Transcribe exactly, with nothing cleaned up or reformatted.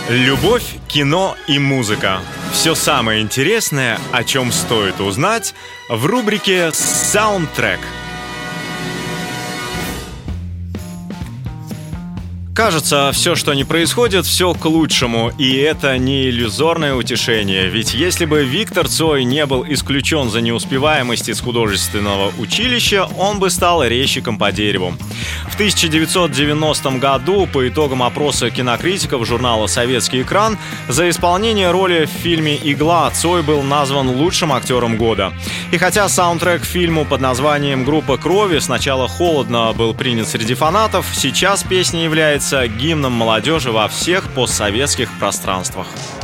Любовь, кино и музыка. Все самое интересное, о чем стоит узнать, в рубрике «Саундтрек». Кажется, все, что не происходит, все к лучшему, и это не иллюзорное утешение, ведь если бы Виктор Цой не был исключен за неуспеваемость из художественного училища, он бы стал резчиком по дереву. В тысяча девятьсот девяностом году, по итогам опроса кинокритиков журнала «Советский экран», за исполнение роли в фильме «Игла» Цой был назван лучшим актером года. И хотя саундтрек к фильму под названием «Группа крови» сначала холодно был принят среди фанатов, сейчас песня является гимном молодежи во всех постсоветских пространствах.